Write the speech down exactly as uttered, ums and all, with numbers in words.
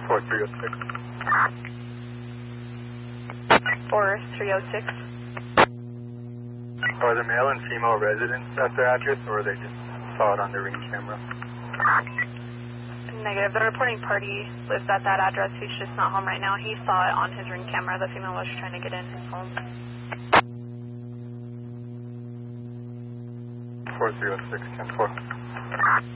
four three oh six. four three oh six. Are the male and female residents at their address, or they just saw it on the ring camera? Negative. The reporting party lives at that address. He's just not home right now. He saw it on his ring camera. The female was trying to get in his home. four three oh six, ten four.